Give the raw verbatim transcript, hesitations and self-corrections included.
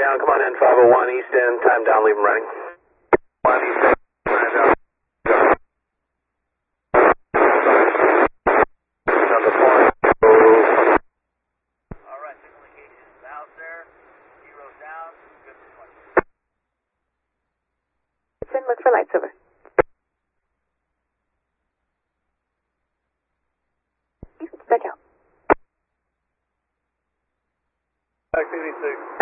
down, come on in, five oh one East End, time down, leave them running. one East End, time down. On the point. All right, communication is out there. Zero down, good for one. Then look for lights over. Back out. Activity six.